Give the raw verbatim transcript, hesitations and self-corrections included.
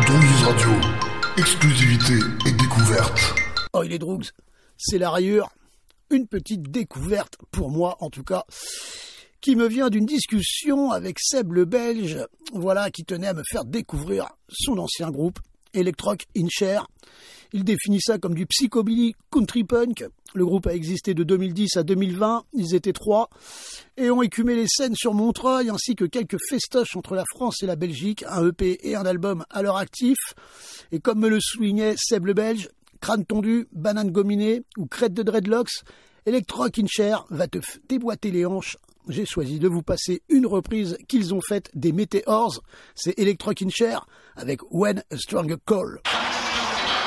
Droogies Radio, exclusivité et découverte. Oh, il est Droogs, c'est la rayure. Une petite découverte, pour moi en tout cas, qui me vient d'une discussion avec Seb le Belge, voilà, qui tenait à me faire découvrir son ancien groupe, Electroc in Chair. Il définit ça comme du psychobilly country punk. Le groupe a existé de deux mille dix à deux mille vingt, ils étaient trois, et ont écumé les scènes sur Montreuil, ainsi que quelques festoches entre la France et la Belgique, un E P et un album à leur actif. Et comme me le soulignait Seb le Belge, crâne tondu, banane gominée ou crête de dreadlocks, Electroc in Chair va te f- déboîter les hanches. J'ai choisi de vous passer une reprise qu'ils ont faite des Meteors. C'est Electroc in Chair avec When a Stronger Call.